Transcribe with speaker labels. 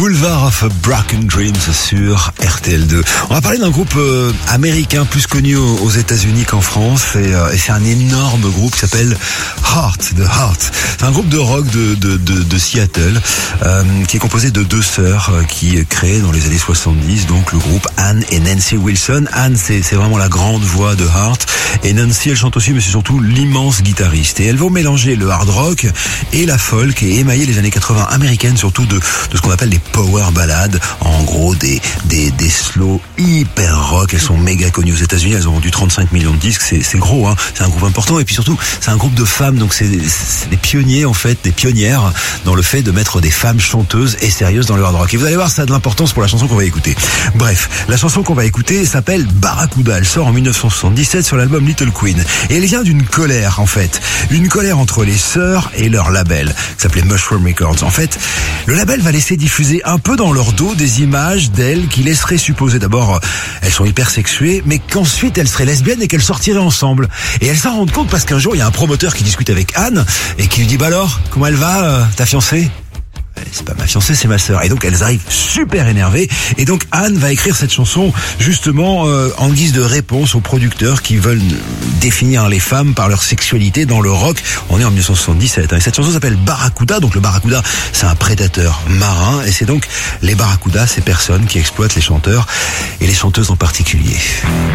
Speaker 1: Boulevard of Broken Dreams sur RTL2. On va parler d'un groupe américain plus connu aux États-Unis qu'en France et c'est un énorme groupe qui s'appelle Heart, The Heart. C'est un groupe de rock de Seattle qui est composé de deux sœurs qui créent dans les années 70 donc le groupe Ann et Nancy Wilson. Ann c'est vraiment la grande voix de Heart et Nancy elle chante aussi mais c'est surtout l'immense guitariste et elles vont mélanger le hard rock et la folk et émailler les années 80 américaines surtout de ce qu'on appelle les power ballades, en gros des slow hyper rock. Elles sont méga connues aux États-Unis, elles ont vendu 35 millions de disques, c'est gros hein, c'est un groupe important et puis surtout c'est un groupe de femmes donc c'est des pionniers en fait, des pionnières dans le fait de mettre des femmes chanteuses et sérieuses dans le hard rock. Et vous allez voir ça a de l'importance pour la chanson qu'on va écouter. Bref, la chanson qu'on va écouter s'appelle Barracuda, elle sort en 1977 sur l'album Little Queen et elle vient d'une colère en fait, une colère entre les sœurs et leur label qui s'appelait Mushroom Records. En fait, le label va laisser diffuser un peu dans leur dos des images d'elles qui laisseraient supposer d'abord elles sont hyper sexuées mais qu'ensuite elles seraient lesbiennes et qu'elles sortiraient ensemble. Et elles s'en rendent compte parce qu'un jour il y a un promoteur qui discute avec Anne et qui lui dit bah alors comment elle va ta fiancée? C'est pas ma fiancée, c'est ma sœur. Et donc elles arrivent super énervées. Et donc Anne va écrire cette chanson justement en guise de réponse aux producteurs qui veulent définir les femmes par leur sexualité dans le rock. On est en 1977. Et cette chanson s'appelle Barracuda. Donc le barracuda, c'est un prédateur marin. Et c'est donc les barracudas, ces personnes qui exploitent les chanteurs et les chanteuses en particulier.